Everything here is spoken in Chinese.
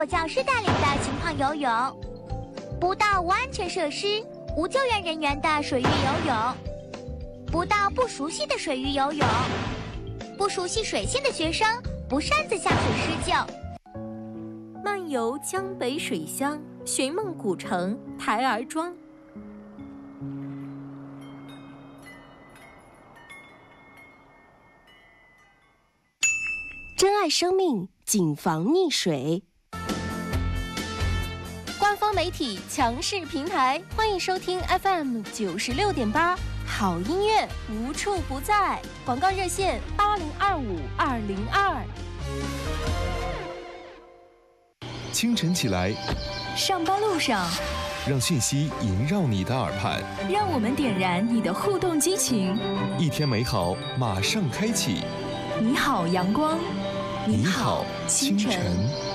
教师带领的情况游泳，不到无安全设施、无救援人员的水域游泳，不到不熟悉的水域游泳，不熟悉水性的学生不擅自下水施救。 漫游江北水乡，寻梦古城台儿庄。 珍爱生命，谨防溺水。 官方媒体强势平台，欢迎收听 FM96.8，好音乐无处不在。广告热线8025-202。 清晨起来， 上班路上， 让讯息萦绕你的耳畔， 让我们点燃你的互动激情。 一天美好马上开启。 你好，阳光。 你好，清晨。